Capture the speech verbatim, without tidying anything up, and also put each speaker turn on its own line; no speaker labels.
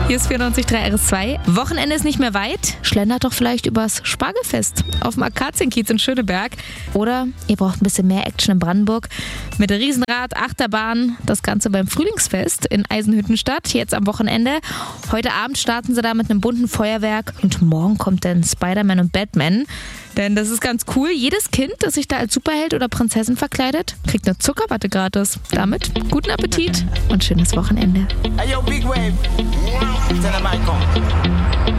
Hier ist vierundneunzig Komma drei R S zwei. Wochenende ist nicht mehr weit. Schlendert doch vielleicht übers Spargelfest auf dem Akazienkiez in Schöneberg. Oder ihr braucht ein bisschen mehr Action in Brandenburg. Mit Riesenrad, Achterbahn. Das Ganze beim Frühlingsfest in Eisenhüttenstadt. Jetzt am Wochenende. Heute Abend starten sie da mit einem bunten Feuerwerk. Und morgen kommt dann Spider-Man und Batman. Denn das ist ganz cool. Jedes Kind, das sich da als Superheld oder Prinzessin verkleidet, kriegt eine Zuckerwatte gratis. Damit guten Appetit und schönes Wochenende.
Hey, yo, Big Wave. Tell them I come.